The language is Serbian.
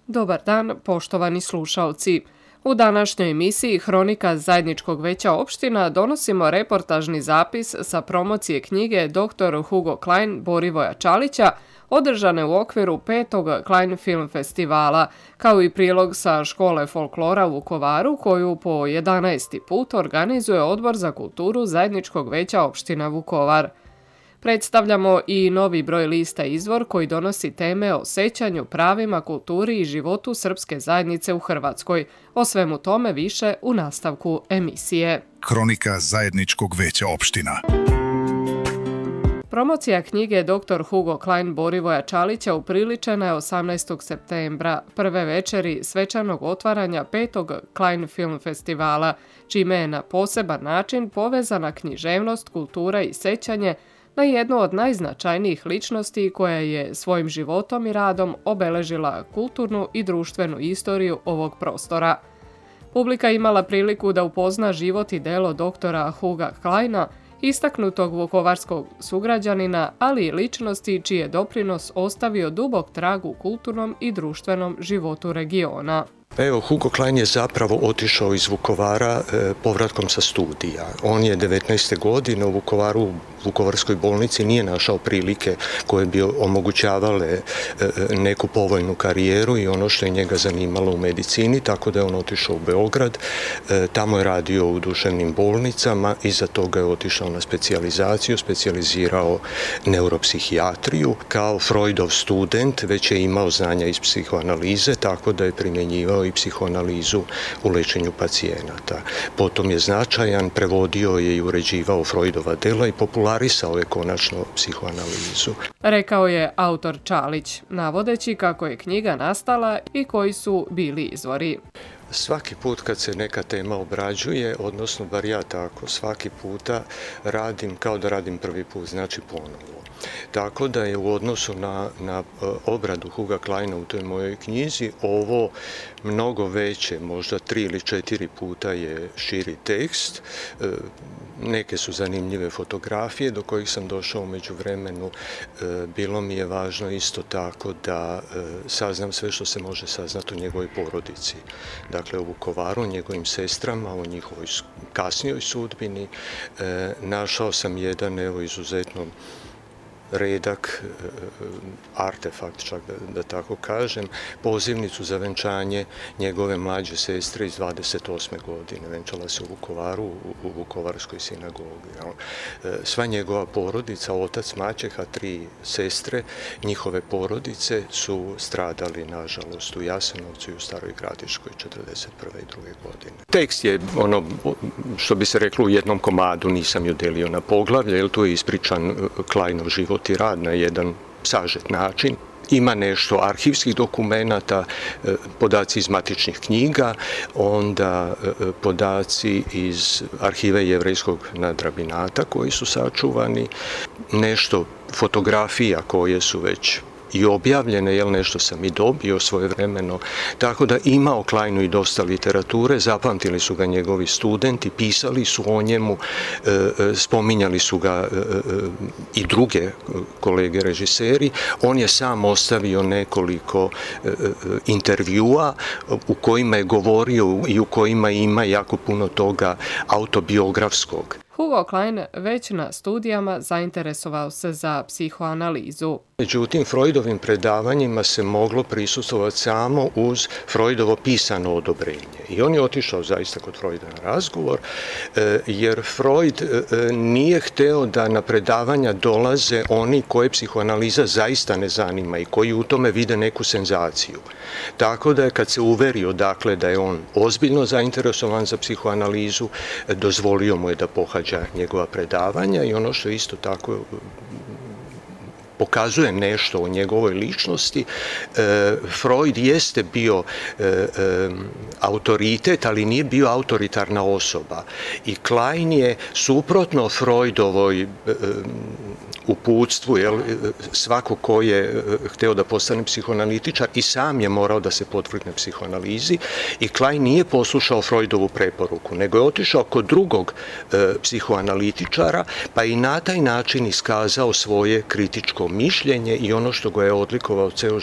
Dobar dan, poštovani slušaoci. U današnjoj emisiji Hronika zajedničkog veća opština donosimo reportažni zapis sa promocije knjige Dr. Hugo Klein Borivoja Čalića, održane u okviru 5. Klein Film Festivala, kao i prilog sa Škole folklora u Vukovaru, koju po 11. put organizuje Odbor za kulturu zajedničkog veća opština Vukovar. Predstavljamo i novi broj lista Izvor koji donosi teme o sećanju, pravima, kulturi i životu srpske zajednice u Hrvatskoj. O svemu tome više u nastavku emisije. Hronika zajedničkog veća opština. Promocija knjige Dr. Hugo Klein Borivoja Čalića upriličena je 18. septembra, prve večeri svečanog otvaranja 5. Klein Film Festivala, čime je na poseban način povezana književnost, kultura i sećanje na jednu od najznačajnijih ličnosti koja je svojim životom i radom obeležila kulturnu i društvenu istoriju ovog prostora. Publika imala priliku da upozna život i delo doktora Huga Kleina, istaknutog vukovarskog sugrađanina, ali i ličnosti čiji je doprinos ostavio dubok trag u kulturnom i društvenom životu regiona. Evo, Hugo Klein je zapravo otišao iz Vukovara povratkom sa studija. On je 19. godine u Vukovaru, u Vukovarskoj bolnici, nije našao prilike koje bi omogućavale neku povoljnu karijeru i ono što je njega zanimalo u medicini, tako da je on otišao u Beograd. Tamo je radio u duševnim bolnicama, iza toga je otišao na specijalizaciju, specijalizirao neuropsihijatriju. Kao Freudov student već je imao znanja iz psihoanalize, tako da je primjenjivao i psihoanalizu u lečenju pacijenata. Potom je značajan, prevodio je i uređivao Freudova dela i popularisao je konačno psihoanalizu. Rekao je autor Čalić, navodeći kako je knjiga nastala i koji su bili izvori. Svaki put kad se neka tema obrađuje, odnosno bar ja tako, svaki puta radim kao da radim prvi put, znači ponovo. Tako da je u odnosu na obradu Huga Kleina u toj mojoj knjizi ovo mnogo veće, možda 3 ili 4 puta je širi tekst. Neke su zanimljive fotografije do kojih sam došao u međuvremenu. Bilo mi je važno isto tako da saznam sve što se može saznati o njegovoj porodici. Dakle, o Vukovaru, o njegovim sestrama, o njihovoj kasnijoj sudbini. Našao sam jedan, izuzetno redak, artefakt, čak da tako kažem, pozivnicu za venčanje njegove mlađe sestre iz 28. godine. Venčala se u Vukovaru, u Vukovarskoj sinagogi. Sva njegova porodica, otac, maćeha, 3 sestre, njihove porodice su stradali, nažalost, u Jasenovcu i u Staroj Gradiškoj 41. i 2. godine. Tekst je ono što bi se reklo u jednom komadu, nisam ju delio na poglavlje, jer tu je ispričan Kleinov život i rad na jedan sažet način. Ima nešto arhivskih dokumenata, podaci iz matičnih knjiga, onda podaci iz arhive jevrejskog nadrabinata koji su sačuvani, nešto fotografija koje su već i objavljene, nešto sam i dobio svojevremeno, tako da ima o Kleinu i dosta literature, zapamtili su ga njegovi studenti, pisali su o njemu, spominjali su ga i druge kolege režiseri. On je sam ostavio nekoliko intervjua u kojima je govorio i u kojima ima jako puno toga autobiografskog. Hugo Klein već na studijama zainteresovao se za psihoanalizu. Međutim, Freudovim predavanjima se moglo prisustvovati samo uz Freudovo pisano odobrenje. I on je otišao zaista kod Freuda na razgovor, jer Freud nije hteo da na predavanja dolaze oni koje psihoanaliza zaista ne zanima i koji u tome vide neku senzaciju. Tako da je kad se uverio dakle da je on ozbiljno zainteresovan za psihoanalizu, dozvolio mu je da pohađa njegova predavanja i ono što isto tako pokazuje nešto o njegovoj ličnosti. Freud jeste bio autoritet, ali nije bio autoritarna osoba. I Klein je suprotno Freudovoj uputstvu, svako ko je hteo da postane psihoanalitičar i sam je morao da se podvrgne psihoanalizi, i Klein nije poslušao Freudovu preporuku, nego je otišao kod drugog psihoanalitičara, pa i na taj način iskazao svoje kritičko mišljenje i ono što ga je odlikovao ceo